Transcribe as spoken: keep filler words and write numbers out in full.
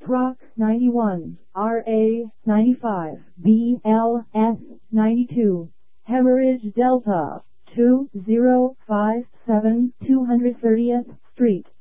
Truck ninety-one, R A ninety-five, B L S ninety-two, Hemorrhage Delta, two zero five seven two hundred thirtieth Street.